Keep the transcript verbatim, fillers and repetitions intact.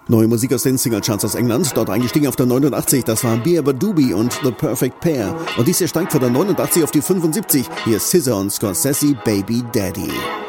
Neue Musik aus den Singlecharts aus England, dort eingestiegen auf der neunundachtzig, das war Beaver Doobie und The Perfect Pair. Und dies hier steigt von der neunundachtzig auf die fünfundsiebzig, hier ist S Z A und Scorsese, Baby Daddy.